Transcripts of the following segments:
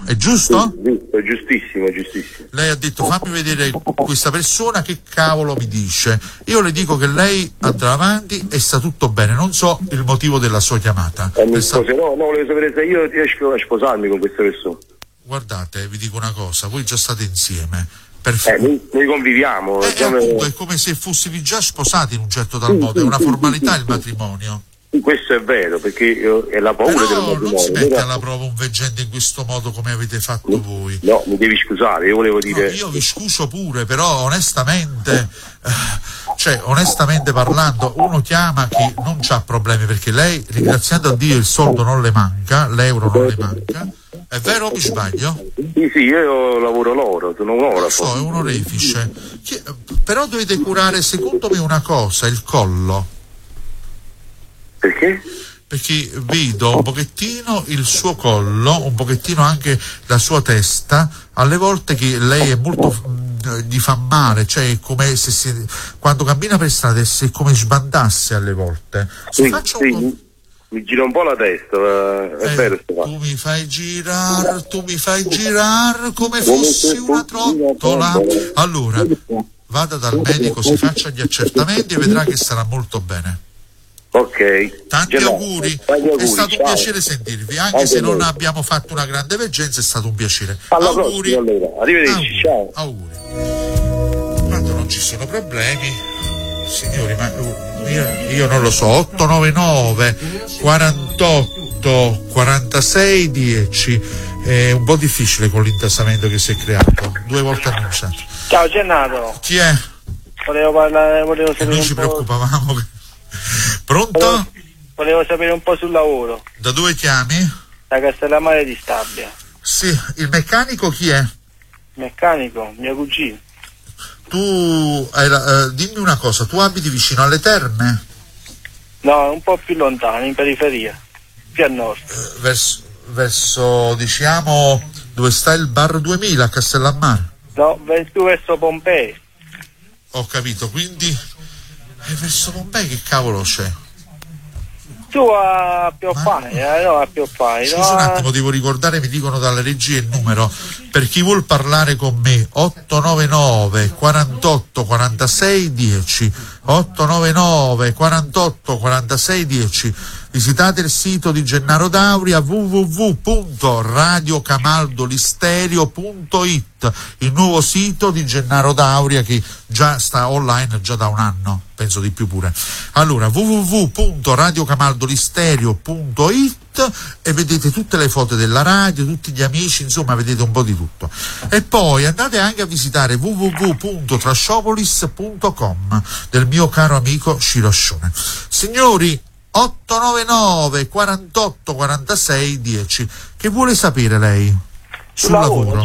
è giusto? Giusto, giustissimo. Lei ha detto fammi vedere questa persona che cavolo mi dice. Io le dico che lei andrà avanti e sta tutto bene, non so il motivo della sua chiamata. Mi sposerò, volevo sapere se io riesco a sposarmi con questa persona. Guardate, vi dico una cosa, voi già state insieme. Noi conviviamo. Appunto, è come se fossimo già sposati in un certo tal modo, è una formalità il matrimonio. Questo è vero, perché è la paura del matrimonio. Non si mette alla prova un veggente in questo modo come avete fatto voi. No, mi devi scusare, io volevo dire... No, io vi scuso pure, però onestamente parlando, uno chiama chi non c'ha problemi, perché lei, ringraziando a Dio, il soldo non le manca, l'euro non le manca. È vero o mi sbaglio? Sì, io lavoro l'oro, sono un oro. So, è un orefice. Però dovete curare, secondo me, una cosa, il collo. Perché? Perché vedo un pochettino il suo collo, un pochettino anche la sua testa, alle volte che lei è molto, gli fa male, cioè è come se quando cammina per strada è come sbandasse alle volte. Mi gira un po' la testa, è vero. Tu mi fai girare come fossi una trottola. Allora, vada dal medico, si faccia gli accertamenti e vedrà che sarà molto bene. Ok. Tanti auguri. È stato un piacere sentirvi, anche se non abbiamo fatto una grande veggenza, è stato un piacere. Auguri. Allora. Arrivederci, ciao. Auguri. Quando non ci sono problemi, signori, ma io non lo so, 899 48 46 10. È un po' difficile con l'intasamento che si è creato, 2 volte annunciato. Ciao Gennaro. Chi è? Volevo sapere noi ci preoccupavamo. Pronto? Volevo sapere un po' sul lavoro. Da dove chiami? Da Castellammare di Stabia. Sì, il meccanico chi è? Meccanico, mio cugino. Tu dimmi una cosa, tu abiti vicino alle terme? No, un po' più lontano, in periferia, più a nord. Verso diciamo dove sta il bar 2000 a Castellammare? No, più verso Pompei. Ho capito, quindi verso Pompei che cavolo c'è? Tu a Pioppai, no, a Pioppai. Scusa un attimo, devo ricordare, mi dicono dalla regia il numero, per chi vuol parlare con me, 899 48 46 10, 899 48 46 10. Visitate il sito di Gennaro Dauria, www.radiocamaldolisterio.it, il nuovo sito di Gennaro Dauria che già sta online già da un anno, penso di più pure. Allora, www.radiocamaldolisterio.it e vedete tutte le foto della radio, tutti gli amici, insomma vedete un po' di tutto. E poi andate anche a visitare www.trasciopolis.com del mio caro amico Sciroscione. Signori, 899 48 46 10. Che vuole sapere lei sul lavoro?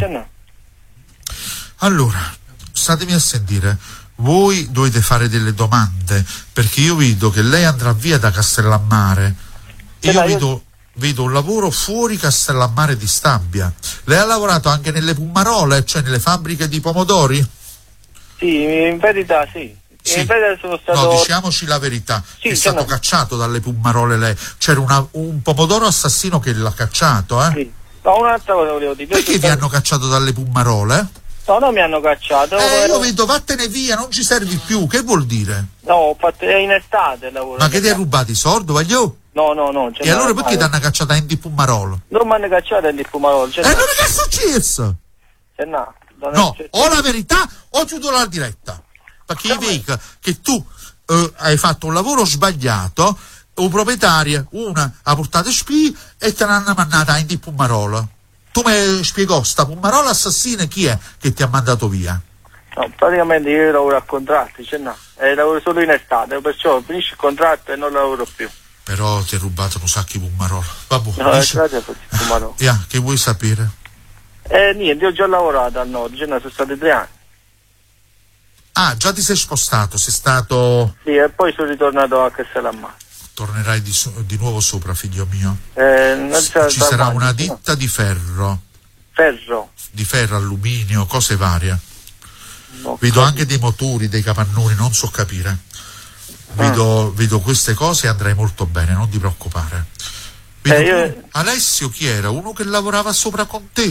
Allora, statemi a sentire. Voi dovete fare delle domande, perché io vedo che lei andrà via da Castellammare. Io vedo un lavoro fuori Castellammare di Stabia. Lei ha lavorato anche nelle Pummarole, cioè nelle fabbriche di pomodori? Sì, in verità sì. Sì. No, diciamoci la verità, sì, è stato cacciato dalle Pummarole lei. C'era un pomodoro assassino che l'ha cacciato, eh? Sì. No, un'altra cosa volevo dire. Perché vi hanno cacciato dalle Pummarole? No, non mi hanno cacciato. Io vedo vattene via, non ci servi più, che vuol dire? No, ho fatto in estate il lavoro. Ma che ti hai rubato i soldi, voglio? No. E allora perché ti hanno cacciato in di Pummarole? Non mi hanno cacciato in di Pummarole. Non è successo? No, o la verità o chiudo la diretta. Perché io vedo che tu hai fatto un lavoro sbagliato, un proprietario, una ha portato spie e te l'hanno mandata in di Pummarole. Tu mi spiegò, sta Pummarola assassina chi è che ti ha mandato via? No, praticamente io lavoro a contratti, lavoro solo in estate, perciò finisce il contratto e non lavoro più. Però ti hai rubato un sacco di Pummarola. Vabbè, grazie per il Pummarola. Che vuoi sapere? Niente, io ho già lavorato al nord, sono stati 3 anni. Ah, già ti sei spostato, sei stato... Sì, e poi sono ritornato a Castellammare. Tornerai di nuovo sopra, figlio mio. Ci sarà una ditta di ferro. Ferro? Di ferro, alluminio, cose varie. Vedo anche dei motori, dei capannoni, non so capire. Vedo queste cose e andrai molto bene, non ti preoccupare. Alessio chi era? Uno che lavorava sopra con te.